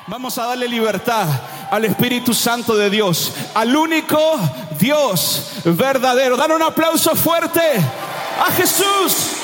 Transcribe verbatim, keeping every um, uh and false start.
Vamos a darle libertad al Espíritu Santo de Dios, al único Dios verdadero. Dan un aplauso fuerte a Jesús.